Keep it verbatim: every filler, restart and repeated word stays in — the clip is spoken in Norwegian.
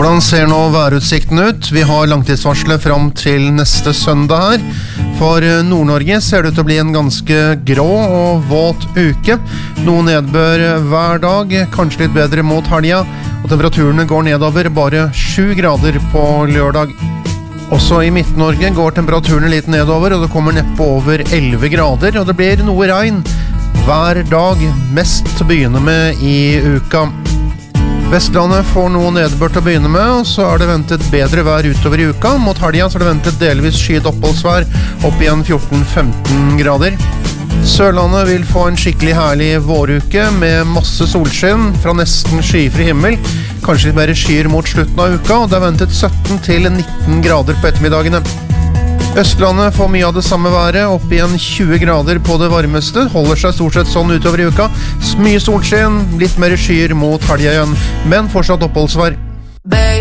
Hvordan ser nå værutsikten ut? Vi har langtidsvarslet frem til neste søndag her. For Nord-Norge ser det ut til å bli en ganske grå og våt uke. Noe nedbør hver dag, kanskje litt bedre mot helga, og temperaturene går nedover bare sju grader på lørdag. Også i Midt-Norge går temperaturene litt nedover, og det kommer neppe over elleve grader, og det blir noe regn hver dag, mest til å begynne med i uka. Vestlandet får noe nedbør til å begynne med, og så er det ventet bedre vær utover i uka. Mot helgen så er det ventet delvis skyet oppholdsvær, opp igjen fjorten til femten grader. Sørlandet vil få en skikkelig herlig våruke med masse solskinn fra nesten skyfri himmel. Kanskje litt mer skyer mot slutten av uka, og det er ventet sytten til nitten grader på ettermiddagene. Østlandet får mye av det samme været, opp igjen tjue grader på det varmeste, holder seg stort sett sånn utover i uka. Mye solskinn, litt mer skyer mot helgen igjen, men fortsatt oppholdsvær.